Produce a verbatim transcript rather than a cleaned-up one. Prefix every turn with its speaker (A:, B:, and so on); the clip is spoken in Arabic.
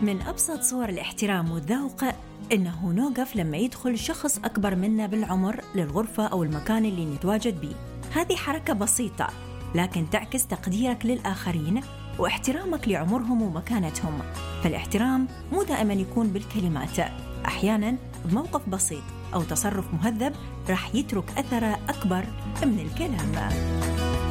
A: من أبسط صور الاحترام والذوق إنه نوقف لما يدخل شخص أكبر منا بالعمر للغرفة أو المكان اللي نتواجد بيه. هذه حركة بسيطة لكن تعكس تقديرك للآخرين واحترامك لعمرهم ومكانتهم. فالاحترام مو دائما يكون بالكلمات، أحيانا بموقف بسيط أو تصرف مهذب راح يترك أثر أكبر من الكلام.